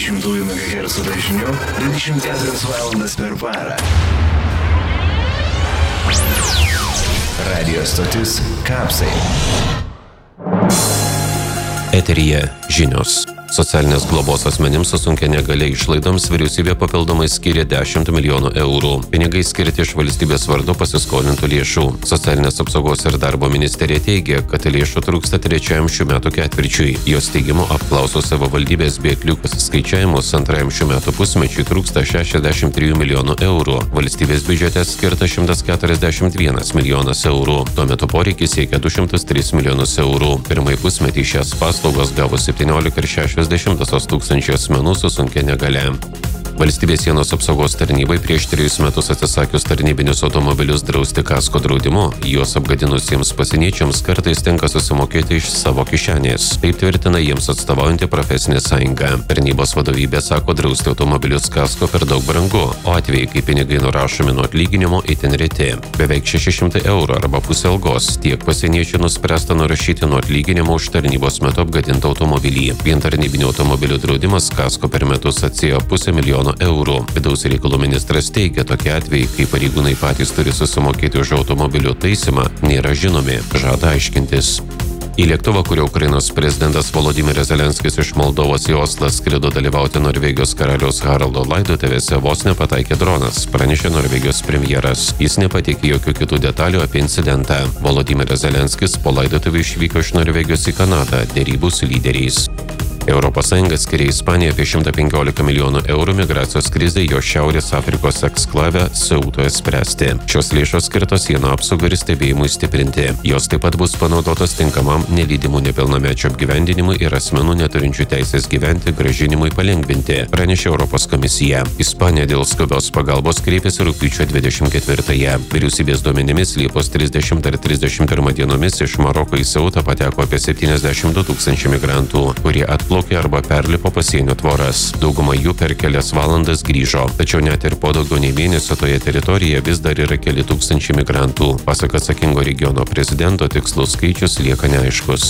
102,2 MHz dažniu 24 valandas per parą. Radio stotis Kapsai. Eteryje žinios. Socialinės globos asmenims su sunkia negalia išlaidoms vyriausybė papildomai skiria 10 milijonų eurų. Pinigai skirti iš valstybės vardu pasiskolintų lėšų. Socialinės apsaugos ir darbo ministerija teigia, kad lėšų trūksta trečiajam šių metų ketvirčiui. Jos teigimu apklausos savivaldybės bei atlikus skaičiavimus antrajam šių metų pusmečiui trūksta 63 milijonų eurų. Valstybės biudžete skirta 141 milijonas eurų. Tuo metu poreikis siekia 203 milijonus eurų. Pirmąjį pusmetį šias paslaugas gavo 17,60 tūkstančių asmenų su sunkia negalia. Valstybės sienos apsaugos tarnybai prieš 3 metus atsisakius tarnybinius automobilius drausti kasko draudimu, juos apgadinusiems pasieniečiams kartais tenka susimokėti iš savo kišenės. Taip tvirtina jiems atstovaujanti profesinė sąjunga. Tarnybos vadovybė sako, drausti automobilius kasko per daug brangu, o atvejai, kai pinigai nurašomi nuo atlyginimo, itin reti. Beveik 600 eurų arba pusė algos tiek pasieniečių nuspręsta nurašyti nuo atlyginimo už tarnybos metu apgadintą automobilį. Vien tarnybinių automobilių draudimas kasko per metus atsiėjo 500 000 eurų. Vidaus reikalų ministras teigia, tokie atvejai, kai pareigūnai patys turi susimokėti už automobilių taisymą, nėra žinomi, žada aiškintis. Į lėktuvą, kurio Ukrainos prezidentas Volodymyras Zelenskis iš Moldovos į Oslą skrido dalyvauti Norvegijos karaliaus Haraldo laidotuvėse, vos nepataikė dronas, pranešė Norvegijos premjeras. Jis nepateikė jokių kitų detalių apie incidentą. Volodymyras Zelenskis po laidotuvių išvyko iš Norvegijos į Kanadą dėrybų su lyderiais. Europos Sąjunga skiria Ispanijai apie 115 milijonų eurų migracijos krizai jo Šiaurės Afrikos eksklave Ceutoje spręsti. Šios lėšos skirtos sienų apsaugai ir stebėjimui stiprinti. Jos taip pat bus panaudotos tinkamam nelydimų nepilnamečių apgyvendinimui ir asmenų neturinčių teisės gyventi grąžinimui palengvinti, pranešė Europos komisija. Ispanija dėl skubios pagalbos kreipėsi rugpjūčio 24-ąją. Vyriausybės duomenimis Liepos 30 ar 31 dienomis iš Maroko į Ceutą pateko apie 72 tūkstančių migrantų, kurie atplaukė arba perlipo pasienio tvoras. Dauguma jų per kelias valandas grįžo. Tačiau net ir po daugiau nei mėnesio toje teritorijoje vis dar yra keli tūkstančiai migrantų. Pasak atsakingo regiono prezidento, tikslus skaičius lieka neaiškus.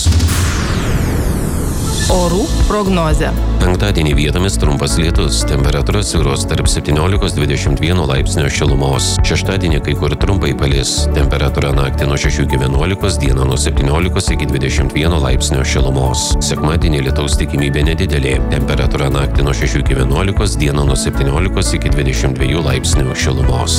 Orų prognozė. Penktadienį vietomis trumpas lietus, temperatūra svyruos tarp 17–21 laipsnio šilumos. Šeštadienį kai kur trumpai palis, temperatūra naktį nuo 6 iki 11, dieną nuo 17 iki 21 laipsnio šilumos. Sekmadienį lietaus tikimybė nedidelė, temperatūra naktį nuo 6 iki 11, dieną nuo 17 iki 22 laipsnių šilumos.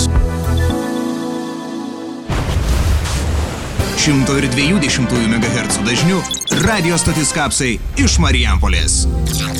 102,2 MHz dažniu radio stotis Kapsai iš Marijampolės.